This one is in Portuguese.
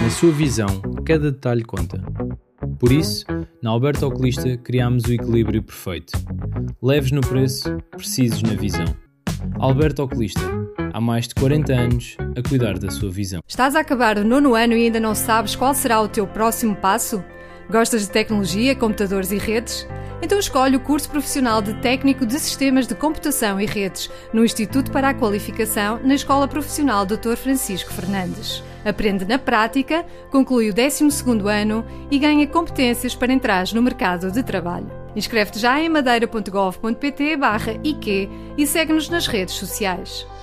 Na sua visão, cada detalhe conta. Por isso, na Alberto Oculista criámos o equilíbrio perfeito. Leves no preço, precisos na visão. Alberto Oculista, há mais de 40 anos a cuidar da sua visão. Estás a acabar o 9º ano e ainda não sabes qual será o teu próximo passo? Gostas de tecnologia, computadores e redes? Então escolhe o curso profissional de Técnico de Sistemas de Computação e Redes no Instituto para a Qualificação na Escola Profissional Dr. Francisco Fernandes. Aprende na prática, conclui o 12º ano e ganha competências para entrar no mercado de trabalho. Inscreve-te já em madeira.gov.pt/IQ e segue-nos nas redes sociais.